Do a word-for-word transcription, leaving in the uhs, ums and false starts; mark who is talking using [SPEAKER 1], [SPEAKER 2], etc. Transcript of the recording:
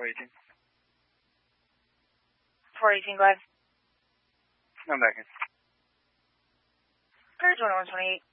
[SPEAKER 1] four eighteen.
[SPEAKER 2] four eighteen, go ahead.
[SPEAKER 1] I'm back in.
[SPEAKER 2] Car twenty-one twenty-eight.